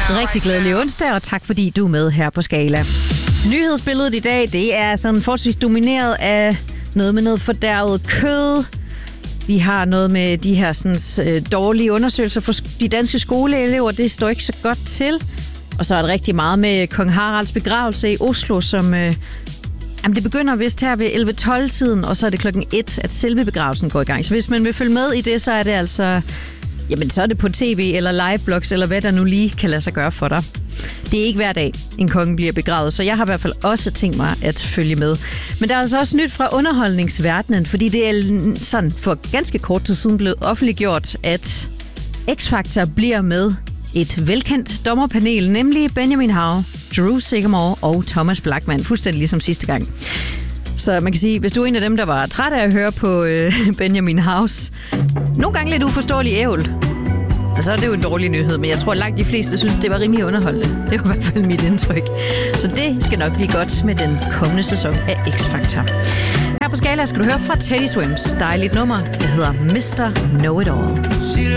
Rigtig glædelig onsdag, og tak fordi du er med her på Skala. Nyhedsbilledet i dag, det er sådan forholdsvis domineret af noget med noget fordærvet kød. Vi har noget med de her sådan, dårlige undersøgelser for de danske skoleelever. Det står ikke så godt til. Og så er det rigtig meget med kong Haralds begravelse i Oslo, som... det begynder vist her ved 11-12-tiden, og så er det klokken 1, at selve begravelsen går i gang. Så hvis man vil følge med i det, så er det altså... Jamen, så er det på tv eller liveblogs, eller hvad der nu lige kan lade sig gøre for dig. Det er ikke hver dag, en konge bliver begravet, så jeg har i hvert fald også tænkt mig at følge med. Men der er altså også nyt fra underholdningsverdenen, fordi det er sådan for ganske kort tid siden blevet offentliggjort, at X-Factor bliver med et velkendt dommerpanel, nemlig Benjamin Hav, Drew Sigamore og Thomas Blachman, fuldstændig ligesom sidste gang. Så man kan sige, hvis du er en af dem, der var træt af at høre på Benjamin Havs nogle gange lidt uforståelige ævl, så er det jo en dårlig nyhed, men jeg tror, at langt de fleste synes, det var rimelig underholdende. Det var i hvert fald mit indtryk. Så det skal nok blive godt med den kommende sæson af X-Factor. Her på Skala skal du høre fra Teddy Swims dejligt nummer, der hedder Mr. Know It All.